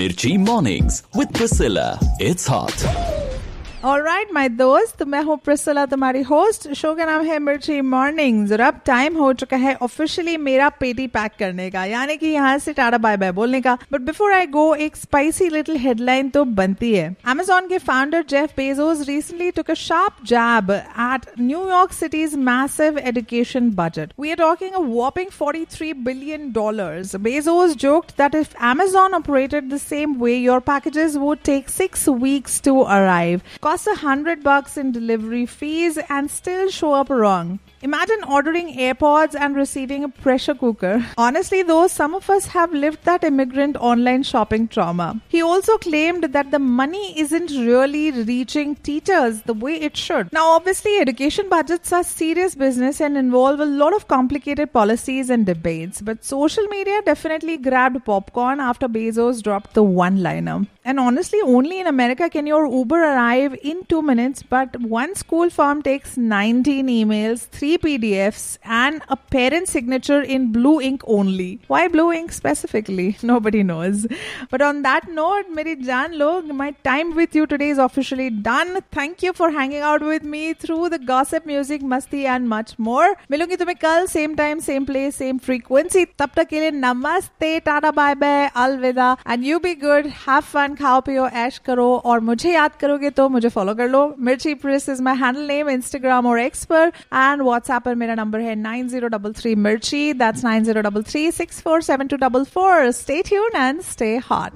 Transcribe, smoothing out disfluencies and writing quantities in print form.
Mirchi Mornings with Priscilla. It's hot. Alright my दोस्त, मैं हूँ प्रिसिला, तुम्हारी होस्ट. शो का नाम है मिर्ची मॉर्निंग्स और अब टाइम हो चुका है ऑफिशियली मेरा पेटी पैक करने का, यानी कि यहाँ से टाटा बाय बाय बोलने का. बट बिफोर आई गो, एक स्पाइसी लिटिल हेडलाइन तो बनती है. Amazon के founder Jeff Bezos recently took a sharp jab at New York City's massive education budget. We are talking a whopping $43 billion. Bezos joked that if Amazon operated the same way, your packages would take 6 weeks to arrive. Cost $100 in delivery fees and still show up wrong. Imagine ordering AirPods and receiving a pressure cooker. Honestly though, some of us have lived that immigrant online shopping trauma. He also claimed that the money isn't really reaching teachers the way it should. Now obviously education budgets are serious business and involve a lot of complicated policies and debates. But social media definitely grabbed popcorn after Bezos dropped the one-liner. And honestly, only in America can your Uber arrive in 2 minutes, but one school form takes 19 emails, 3 PDFs, and a parent signature in blue ink only. Why blue ink specifically? Nobody knows. But on that note, meri jaan log, my time with you today is officially done. Thank you for hanging out with me through the gossip, music, masti, and much more. Milungi tumhe kal, same time, same place, same frequency. Tab tak ke liye namaste, tata, bye bye, alvida, and you be good, have fun. खाओ पियो ऐश करो और मुझे याद करोगे तो मुझे follow कर लो. मिर्ची प्रिस is my handle name Instagram और एक्स पर, एंड व्हाट्सएप पर मेरा नंबर है 9033 मिर्ची. That's 9033647244. Stay tuned and stay hot.